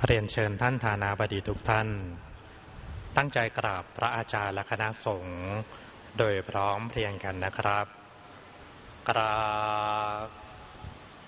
เรียนเชิญท่านธานาบดีทุกท่านตั้งใจกราบพระอาจารย์และคณะสงฆ์โดยพร้อมเพรียงกันนะครับกราบ